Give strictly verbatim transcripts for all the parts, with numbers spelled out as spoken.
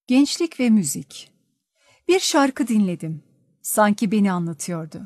Gençlik ve müzik. Bir şarkı dinledim. Sanki beni anlatıyordu.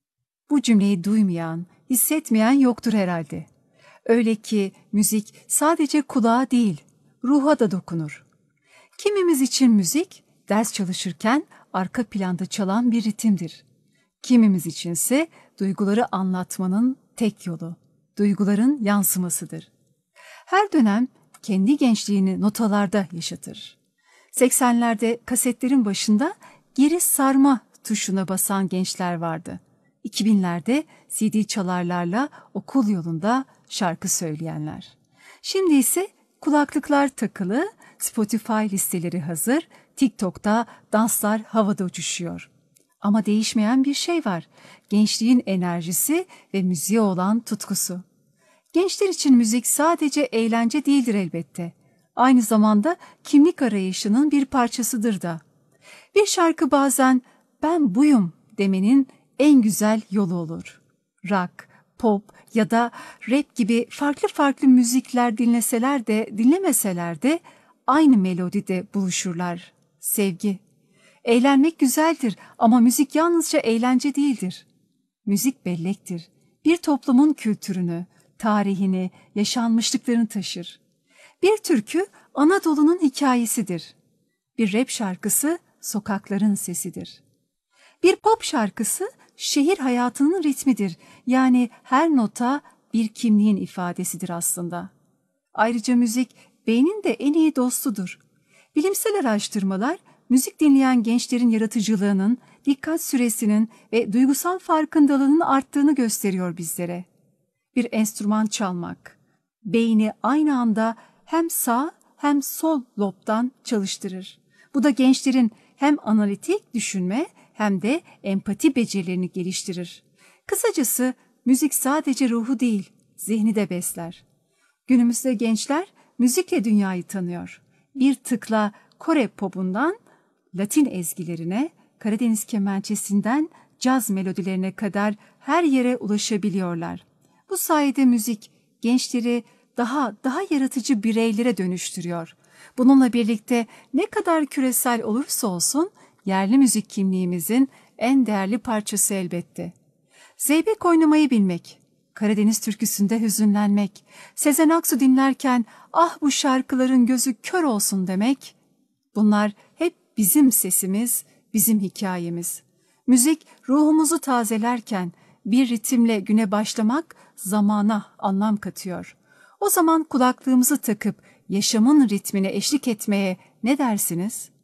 Bu cümleyi duymayan, hissetmeyen yoktur herhalde. Öyle ki müzik sadece kulağa değil, ruha da dokunur. Kimimiz için müzik, ders çalışırken arka planda çalan bir ritimdir. Kimimiz içinse duyguları anlatmanın tek yolu, duyguların yansımasıdır. Her dönem kendi gençliğini notalarda yaşatır. seksenlerde kasetlerin başında geri sarma tuşuna basan gençler vardı. iki binlerde C D çalarlarla okul yolunda şarkı söyleyenler. Şimdi ise kulaklıklar takılı, Spotify listeleri hazır, TikTok'ta danslar havada uçuşuyor. Ama değişmeyen bir şey var. Gençliğin enerjisi ve müziğe olan tutkusu. Gençler için müzik sadece eğlence değildir elbette. Aynı zamanda kimlik arayışının bir parçasıdır da. Bir şarkı bazen ben buyum demenin en güzel yolu olur. Rock, pop ya da rap gibi farklı farklı müzikler dinleseler de dinlemeseler de aynı melodide buluşurlar. Sevgi. Eğlenmek güzeldir ama müzik yalnızca eğlence değildir. Müzik bellektir. Bir toplumun kültürünü, tarihini, yaşanmışlıklarını taşır. Bir türkü Anadolu'nun hikayesidir. Bir rap şarkısı sokakların sesidir. Bir pop şarkısı şehir hayatının ritmidir. Yani her nota bir kimliğin ifadesidir aslında. Ayrıca müzik beynin de en iyi dostudur. Bilimsel araştırmalar müzik dinleyen gençlerin yaratıcılığının, dikkat süresinin ve duygusal farkındalığının arttığını gösteriyor bizlere. Bir enstrüman çalmak, beyni aynı anda hem sağ hem sol lobdan çalıştırır. Bu da gençlerin hem analitik düşünme hem de empati becerilerini geliştirir. Kısacası müzik sadece ruhu değil, zihni de besler. Günümüzde gençler müzikle dünyayı tanıyor. Bir tıkla Kore popundan Latin ezgilerine, Karadeniz kemençesinden caz melodilerine kadar her yere ulaşabiliyorlar. Bu sayede müzik gençleri daha daha yaratıcı bireylere dönüştürüyor. Bununla birlikte ne kadar küresel olursa olsun yerli müzik kimliğimizin en değerli parçası elbette. Zeybek oynamayı bilmek, Karadeniz türküsünde hüzünlenmek, Sezen Aksu dinlerken ah bu şarkıların gözü kör olsun demek, bunlar hep bizim sesimiz, bizim hikayemiz. Müzik ruhumuzu tazelerken bir ritimle güne başlamak zamana anlam katıyor. O zaman kulaklığımızı takıp yaşamın ritmine eşlik etmeye ne dersiniz?